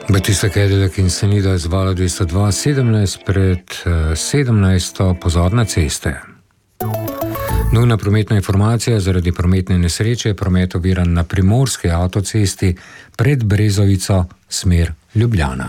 Batista Cadillac in Senida z vala 202-17 pred 17. Pozor na ceste. Nujna prometna informacija: zaradi prometne nesreče je promet oviran na primorski avtocesti pred Brezovico, smer Ljubljana.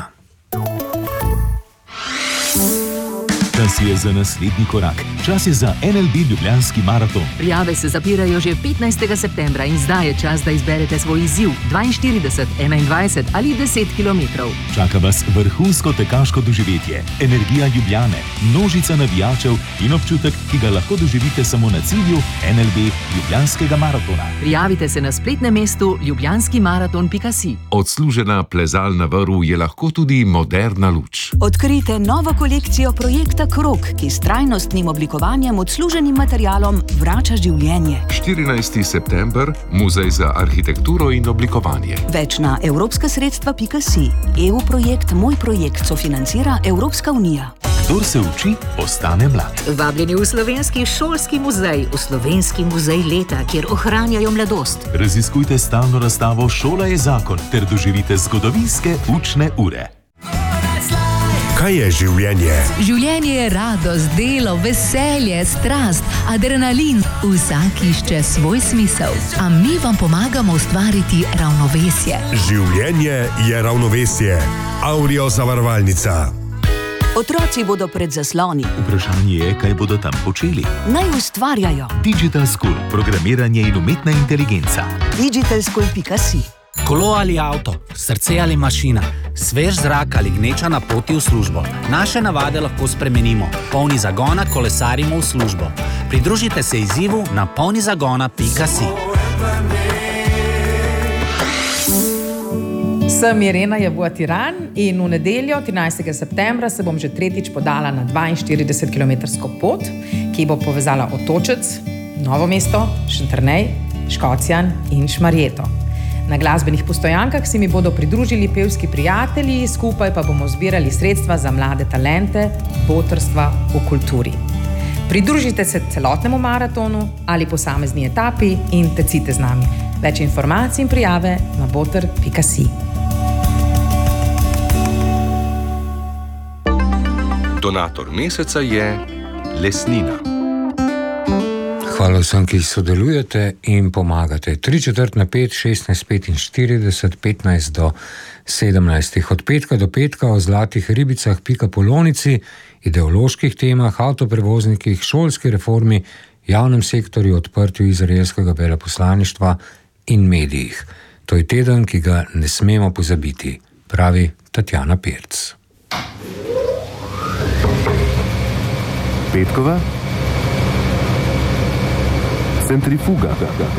Čas je za naslednji korak. Čas je za NLB Ljubljanski maraton. Prijave se zapirajo že 15. septembra in zdaj je čas, da izberete svoj izziv 42, 21 ali 10 km. Čaka vas vrhunsko tekaško doživetje, energija Ljubljane, množica navijačev in občutek, ki ga lahko doživite samo na cilju NLB Ljubljanskega maratona. Prijavite se na spletnem mestu ljubljanskimaraton.si. Odslužena plezalna vrv je lahko tudi moderna luč. Odkrijte novo kolekcijo projekta Krog, ki s trajnostnim oblikovanjem odsluženim materialom vrača življenje. 14. september, Muzej za arhitekturo in oblikovanje. Več na evropskasredstva.si. EU projekt Moj projekt sofinancira Evropska unija. Kdor se uči, ostane mlad. Vabljeni v Slovenski šolski muzej, v Slovenski muzej leta, kjer ohranjajo mladost. Raziskujte stalno razstavo Šola je zakon ter doživite zgodovinske učne ure. Kaj je življenje? Življenje je radost, delo, veselje, strast, adrenalin. Vsak išče svoj smisel. A mi vam pomagamo ustvariti ravnovesje. Življenje je ravnovesje. Aurio zavarovalnica. Otroci bodo pred zasloni. Vprašanje je, kaj bodo tam počeli. Naj ustvarjajo. Digital School, programiranje in umetna inteligenca. digitalschool.si. Kolo ali avto, srce ali mašina, svež zrak ali gneča na poti v službo. Naše navade lahko spremenimo. Polni zagona kolesarimo v službo. Pridružite se izzivu na polnizagona.si. Sem Irena Jabuatiran in v nedeljo, 13. septembra, se bom že tretjič podala na 42-kilometrsko pot, ki bo povezala Otočec, Novo mesto, Šentjernej, Škocjan in Šmarjeto. Na glasbenih postojankah se mi bodo pridružili pevski prijatelji, skupaj pa bomo zbirali sredstva za mlade talente botrstva v kulturi. Pridružite se celotnemu maratonu ali posamezni etapi in tecite z nami. Več informacij in prijave na botr.si. Donator meseca je Lesnina. Hvala vsem, ki sodelujete in pomagate. 3/4/5, 16:45, 15 do 17. Od petka do petka o zlatih ribicah, Pikapolonici, ideoloških temah, avtoprevoznikih, šolski reformi, javnem sektorju, odprtju izraelskega veleposlaništva in medijih. To je teden, ki ga ne smemo pozabiti, pravi Tatjana Pirc. Petkova centrifuga.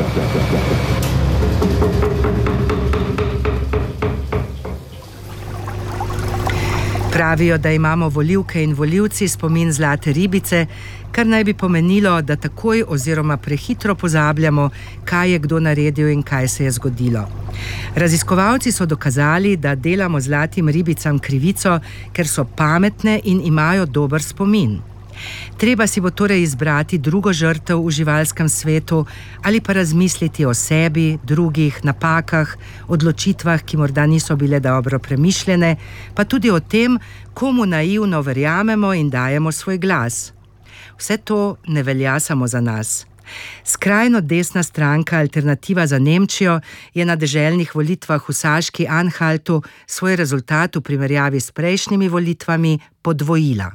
Pravijo, da imamo volivke in volivci spomin zlate ribice, kar naj bi pomenilo, da takoj oziroma prehitro pozabljamo, kaj je kdo naredil in kaj se je zgodilo. Raziskovalci so dokazali, da delamo zlatim ribicam krivico, ker so pametne in imajo dober spomin. Treba si bo torej izbrati drugo žrtev v živalskem svetu ali pa razmisliti o sebi, drugih, napakah, odločitvah, ki morda niso bile dobro premišljene, pa tudi o tem, komu naivno verjamemo in dajemo svoj glas. Vse to ne velja samo za nas. Skrajno desna stranka Alternativa za Nemčijo je na deželnih volitvah v Saški Anhaltu svoj rezultat v primerjavi s prejšnjimi volitvami podvojila.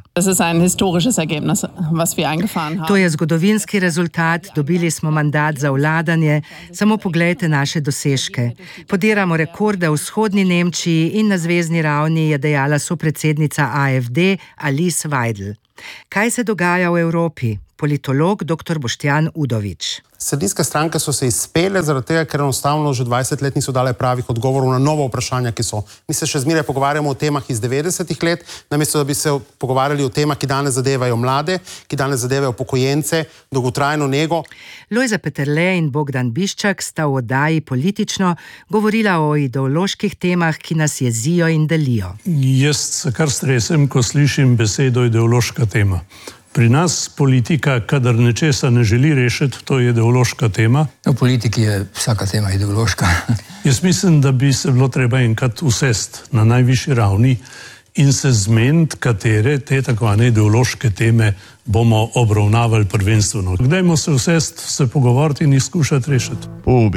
To je zgodovinski rezultat, dobili smo mandat za vladanje, samo poglejte naše dosežke. Podiramo rekorde v vzhodni Nemčiji in na zvezni ravni, je dejala sopredsednica AfD Alice Weidel. Kaj se dogaja v Evropi? Politolog dr. Boštjan Udovič. Sredinske stranke so se izpele zaradi tega, ker enostavno že 20 let niso dale pravih odgovorov na nova vprašanja, ki so. Mi se še zmeraj pogovarjamo o temah iz 90-ih let, namesto da bi se pogovarjali o temah, ki danes zadevajo mlade, ki danes zadevajo upokojence, dolgotrajno nego. Lojza Peterle in Bogdan Biščak sta v oddaji Politično govorila o ideoloških temah, ki nas jezijo in delijo. Jaz se kar stresem, ko slišim besedo ideološka tema. Pri nas politika, kadar nečesa ne želi rešiti, to je ideološka tema. V politiki je vsaka tema ideološka. Jaz mislim, da bi se bilo treba enkrat usesti na najvišji ravni in se zmeniti, katere te takvane ideološke teme bomo obravnavali prvenstveno. Dajmo se usesti, se pogovoriti in jih skušati rešiti.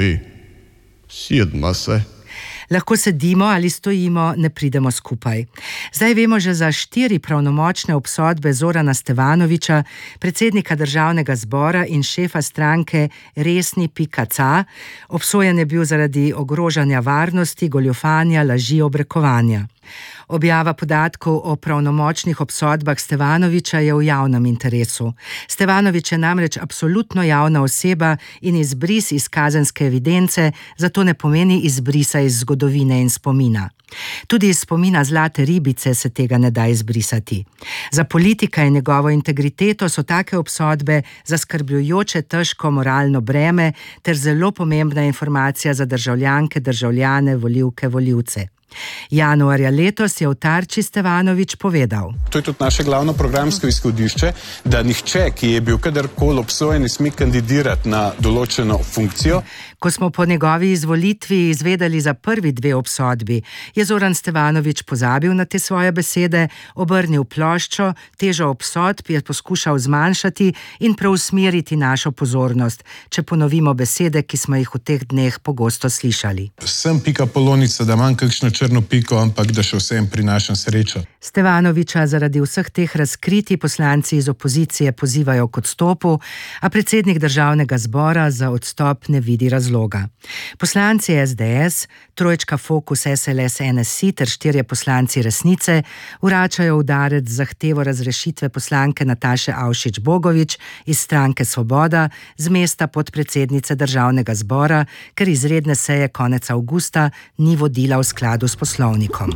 Sedma se. Lahko sedimo ali stojimo, ne pridemo skupaj. Zdaj vemo že za 4 pravnomočne obsodbe Zorana Stevanovića, predsednika Državnega zbora in šefa stranke Resni.ca. Obsojen je bil zaradi ogrožanja varnosti, goljufanja, laži, obrekovanja. Objava podatkov o pravnomočnih obsodbah Stevanovića je v javnem interesu. Stevanović je namreč absolutno javna oseba in izbris iz kazenske evidence zato ne pomeni izbrisa iz zgodovine in spomina. Tudi iz spomina Zlate ribice se tega ne da izbrisati. Za politika in njegovo integriteto so take obsodbe zaskrbljujoče težko moralno breme ter zelo pomembna informacija za državljanke, državljane, volivke, volivce. Januarja letos je v Tarči Stevanović povedal: To je tudi naše glavno programsko izhodišče, da nihče, ki je bil kadarkoli obsojen, ne sme kandidirati na določeno funkcijo. Ko smo po njegovi izvolitvi izvedeli za prvi 2 obsodbi, je Zoran Stevanović pozabil na te svoje besede, obrnil ploščo, težo obsodb je poskušal zmanjšati in preusmeriti našo pozornost, če ponovimo besede, ki smo jih v teh dneh pogosto slišali. Sem pika polonica, da imam kakšno črno piko, ampak da še vsem prinašam srečo. Stevanovića zaradi vseh teh razkritij poslanci iz opozicije pozivajo k odstopu, a predsednik Državnega zbora za odstop ne vidi razloga. Poslanci SDS, trojčka Fokus, SLS, NSI ter 4 poslanci Resnice vračajo udarec zahtevo razrešitve poslanke Nataše Avšič Bogovič iz stranke Svoboda z mesta podpredsednice Državnega zbora, ker izredne seje konec avgusta ni vodila v skladu s poslovnikom.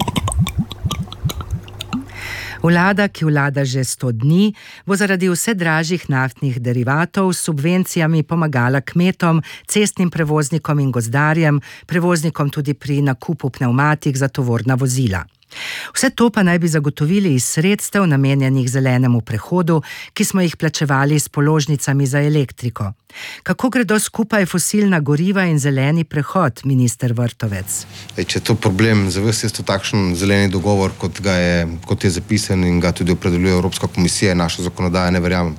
Vlada, ki vlada že 100 dni, bo zaradi vse dražjih naftnih derivatov s subvencijami pomagala kmetom, cestnim prevoznikom in gozdarjem, prevoznikom tudi pri nakupu pnevmatik za tovorna vozila. Vse to pa naj bi zagotovili iz sredstev namenjenih zelenemu prehodu, ki smo jih plačevali s položnicami za elektriko. Kako gredo skupaj fosilna goriva in zeleni prehod, minister Vrtovec? Če je to problem, za vas je to takšen zeleni dogovor, kot je zapisan in ga tudi opredeljuje Evropska komisija, naša zakonodaja, ne verjamem.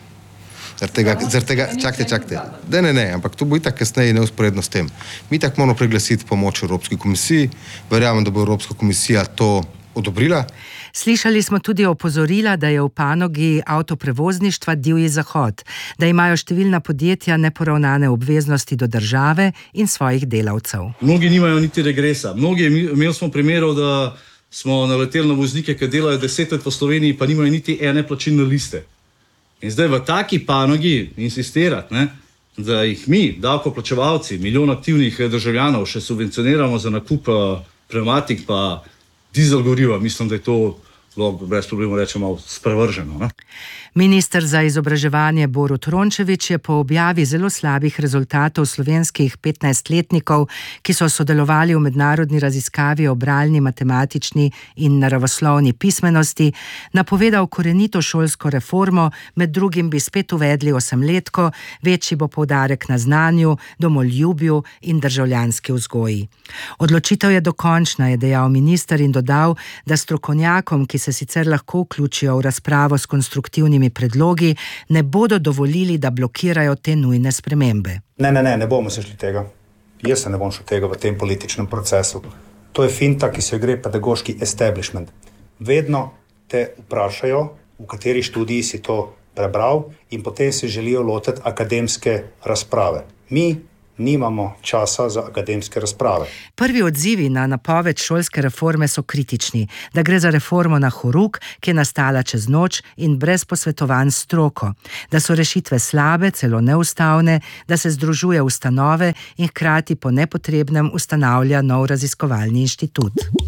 Zaradi tega, čakajte. Ne, ampak to bo itak kasneje neusporedno s tem. Mi tako moramo priglasiti pomoč Evropski komisiji, verjamem, da bo Evropska komisija to odobrila. Slišali smo tudi opozorila, da je v panogi avtoprevozništva divji zahod, da imajo številna podjetja neporavnane obveznosti do države in svojih delavcev. Mnogi nimajo niti regresa. Imeli smo primerov, da smo naleteli na voznike, ki delajo 10 let v Sloveniji, pa nimajo niti ene plačilne liste. In zdaj v taki panogi insistirati, da jih mi, davkoplačevalci, milijon aktivnih državljanov, še subvencioniramo za nakup pnevmatik pa dizel goriva, mislim, da je to brez problema rečemo sprevrženo. Minister za izobraževanje Borut Rončević je po objavi zelo slabih rezultatov slovenskih 15-letnikov, ki so sodelovali v mednarodni raziskavi o bralni, matematični in naravoslovni pismenosti, napovedal korenito šolsko reformo, med drugim bi spet uvedli 8-letko, večji bo poudarek na znanju, domoljubju in državljanski vzgoji. Odločitev je dokončna, je dejal minister in dodal, da strokovnjakom, ki se sicer lahko vključijo v razpravo s konstruktivnimi predlogi, ne bodo dovolili, da blokirajo te nujne spremembe. Ne bomo se šli tega. Jaz se ne bom šel tega v tem političnem procesu. To je finta, ki se gre pedagoški establishment. Vedno te vprašajo, v kateri študiji si to prebral in potem se želijo lotiti akademske razprave. Mi nimamo časa za akademske razprave. Prvi odzivi na napoved šolske reforme so kritični, da gre za reformo na horuk, ki je nastala čez noč in brez posvetovanj s stroko, da so rešitve slabe, celo neustavne, da se združuje ustanove in hkrati po nepotrebnem ustanavlja nov raziskovalni inštitut.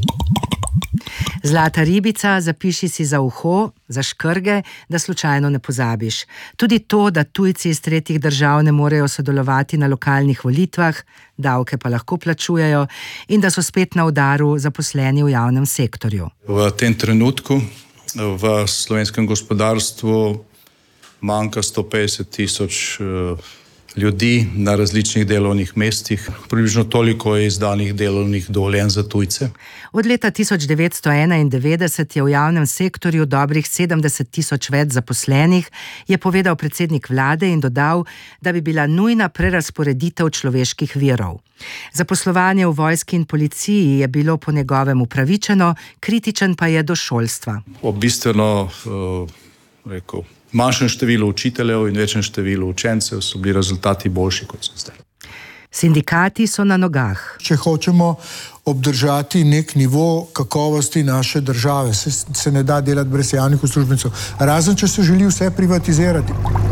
Zlata ribica, zapiši si za uho, za škrge, da slučajno ne pozabiš. Tudi to, da tujci iz tretjih držav ne morejo sodelovati na lokalnih volitvah, davke pa lahko plačujejo in da so spet na udaru zaposleni v javnem sektorju. V tem trenutku v slovenskem gospodarstvu manjka 150,000 ljudi na različnih delovnih mestih. Približno toliko je izdanih delovnih dovoljenj za tujce. Od leta 1991 je v javnem sektorju dobrih 70,000 več zaposlenih, je povedal predsednik vlade in dodal, da bi bila nujna prerasporeditev človeških virov. Zaposlovanje v vojski in policiji je bilo po njegovem upravičeno, kritičen pa je do šolstva. Bistveno, manjšem številu učiteljev in večjem številu učencev so bili rezultati boljši, kot so zdaj. Sindikati so na nogah. Če hočemo obdržati nek nivo kakovosti naše države, se ne da delati brez javnih uslužbencev, razen če se želi vse privatizirati.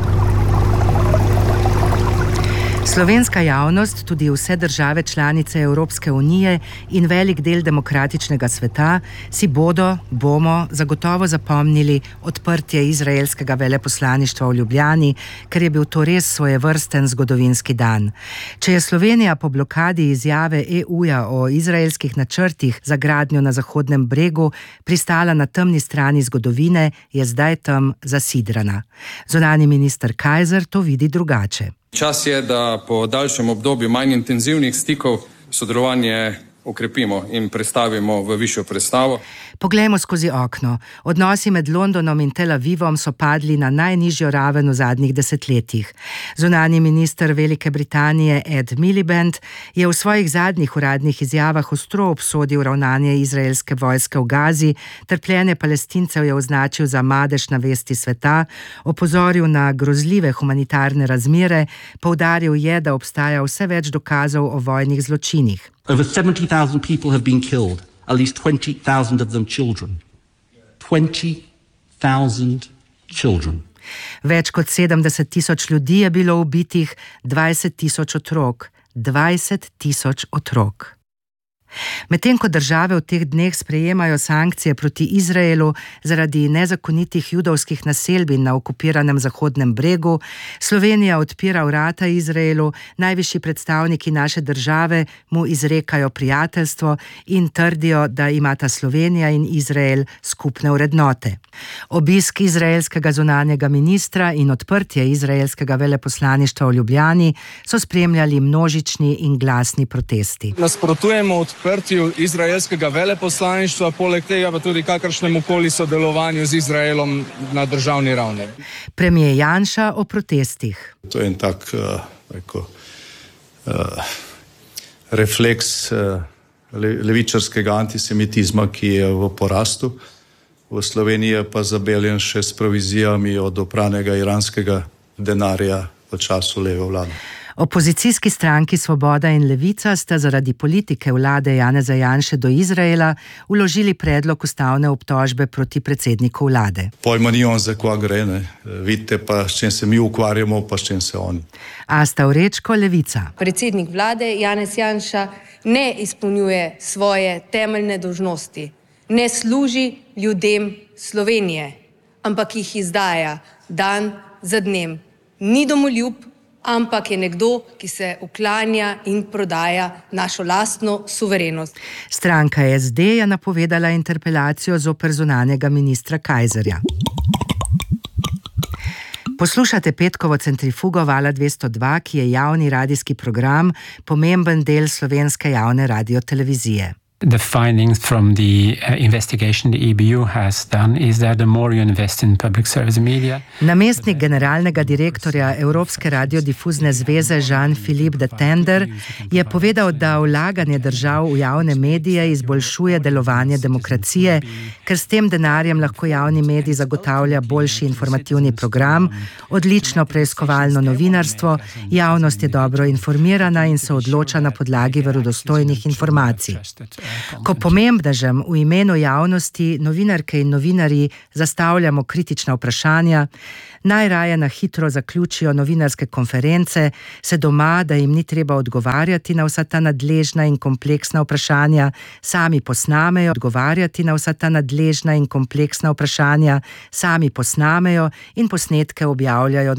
Slovenska javnost, tudi vse države članice Evropske unije in velik del demokratičnega sveta si bomo zagotovo zapomnili odprtje izraelskega veleposlaništva v Ljubljani, ker je bil to res svojevrsten zgodovinski dan. Če je Slovenija po blokadi izjave EU-ja o izraelskih načrtih za gradnjo na Zahodnem bregu pristala na temni strani zgodovine, je zdaj tam zasidrana. Zunanji minister Kajzer to vidi drugače. Čas je, da po daljšem obdobju manj intenzivnih stikov sodelovanje okrepimo in prestavimo v višjo prestavo. Poglejmo skozi okno. Odnosi med Londonom in Tel Avivom so padli na najnižjo raven v zadnjih desetletjih. Zunanji minister Velike Britanije Ed Miliband je v svojih zadnjih uradnih izjavah ostro obsodil ravnanje izraelske vojske v Gazi, trpljenje Palestincev je označil za madež na vesti sveta, opozoril na grozljive humanitarne razmere, poudaril je, da obstaja vse več dokazov o vojnih zločinih. Over 70,000 people have been killed, at least 20,000 of them children. 20,000 children. Več kot 70,000 ljudi je bilo ubitih, 20,000 otrok. 20,000 otrok. Medtem ko države v teh dneh sprejemajo sankcije proti Izraelu zaradi nezakonitih judovskih naselbin na okupiranem Zahodnem bregu, Slovenija odpira vrata Izraelu, najvišji predstavniki naše države mu izrekajo prijateljstvo in trdijo, da imata Slovenija in Izrael skupne vrednote. Obisk izraelskega zunanjega ministra in odprtje izraelskega veleposlaništva v Ljubljani so spremljali množični in glasni protesti. Nasprotujemo odprtju izraelskega veleposlaništva, poleg tega pa tudi kakršnemu koli sodelovanju z Izraelom na državni ravni. Premier Janša o protestih. To je en tak refleks levičarskega antisemitizma, ki je v porastu. V Sloveniji je pa zabeljen še s provizijami od opranega iranskega denarja v času leve vlade. Opozicijski stranki Svoboda in Levica sta zaradi politike vlade Janeza Janše do Izraela vložili predlog ustavne obtožbe proti predsedniku vlade. Pojma nimam, za koga gre, ne. Vidite pa, s čim se mi ukvarjamo, pa s čim se oni. Asta Vrečko, Levica. Predsednik vlade Janez Janša ne izpolnjuje svoje temeljne dolžnosti. Ne služi ljudem Slovenije, ampak jih izdaja dan za dnem. Ni domoljub, ampak je nekdo, ki se uklanja in prodaja našo lastno suverenost. Stranka SD je napovedala interpelacijo zoper zunanjega ministra Kajzerja. Poslušate petkovo centrifugo Vala 202, ki je javni radijski program, pomemben del slovenske javne radiotelevizije. The findings from the investigation the EBU has done is that the more you invest in public service media. Namestnik generalnega direktorja Evropske radiodifuzne zveze Jean-Philippe de Tender je povedal, da vlaganje držav v javne medije izboljšuje delovanje demokracije, ker s tem denarjem lahko javni medij zagotavlja boljši informativni program, odlično preiskovalno novinarstvo, javnost je dobro informirana in se odloča na podlagi verodostojnih informacij. Ko pomembnežem v imenu javnosti novinarke in novinarji zastavljamo kritična vprašanja, najraje na hitro zaključijo novinarske konference, se doma, da jim ni treba odgovarjati na vsa ta nadležna in kompleksna vprašanja, sami posnamejo in posnetke objavljajo